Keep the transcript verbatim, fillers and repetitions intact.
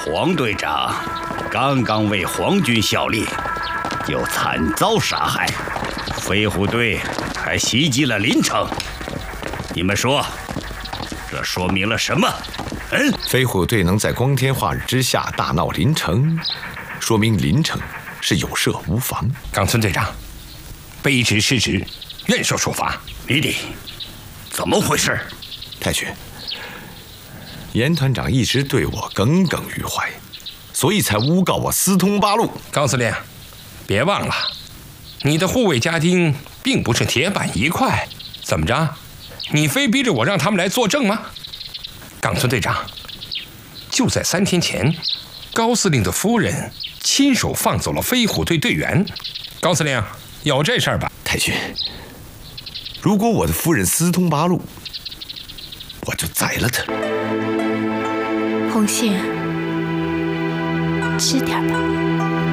黄队长刚刚为皇军效力，就惨遭杀害，飞虎队还袭击了临城。你们说，这说明了什么？嗯， 飞虎队能在光天化日之下大闹临城，说明临城是有设无防。 冈村队长，卑职失职，愿受处罚。 李李，怎么回事？ 太君，严团长一直对我耿耿于怀，所以才诬告我私通八路。 高司令，别忘了，你的护卫家丁并不是铁板一块，怎么着？你非逼着我让他们来作证吗？冈村队长，就在三天前，高司令的夫人亲手放走了飞虎队队员。高司令，有这事儿吧？ 太君，如果我的夫人私通八路，我就宰了他。 红杏，吃点吧。